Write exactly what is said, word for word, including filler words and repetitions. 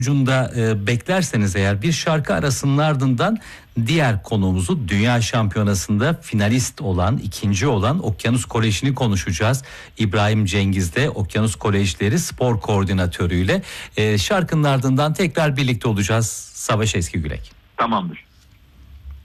ucunda e, beklerseniz eğer bir şarkı arasının ardından diğer konuğumuzu Dünya Şampiyonası'nda finalist olan, ikinci olan Okyanus Koleji'ni konuşacağız. İbrahim Cengiz'de Okyanus Kolejleri Spor Koordinatörüyle. E, şarkının ardından tekrar birlikte olacağız. Savaş Eskigürek. Tamamdır.